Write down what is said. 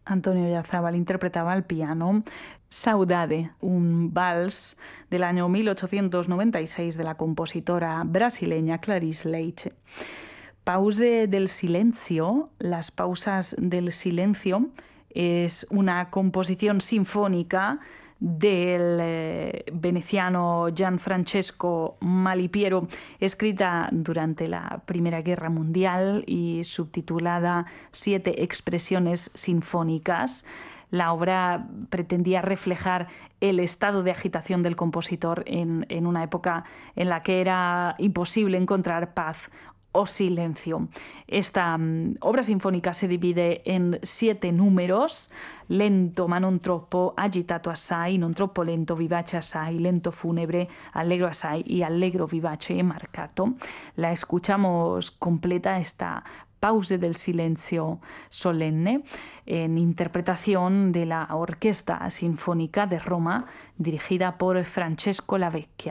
Antonio Oyarzábal interpretaba al piano Saudade, un vals del año 1896 de la compositora brasileña Clarice Leite. Pause del silencio, las pausas del silencio, es una composición sinfónica del veneciano Gianfrancesco Malipiero, escrita durante la Primera Guerra Mundial y subtitulada 7 expresiones sinfónicas. La obra pretendía reflejar el estado de agitación del compositor en una época en la que era imposible encontrar paz o silencio. Esta obra sinfónica se divide en 7 números: lento ma non troppo, agitato assai, non troppo lento, vivace assai, lento funebre, allegro assai y allegro vivace e marcato. La escuchamos completa, esta pause del silencio solemne, en interpretación de la Orquesta Sinfónica de Roma, dirigida por Francesco Lavecchia.